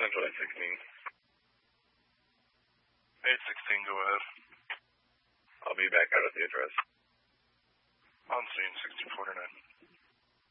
Central 816. 816, go ahead. I'll be back out at the address. On scene, 1649.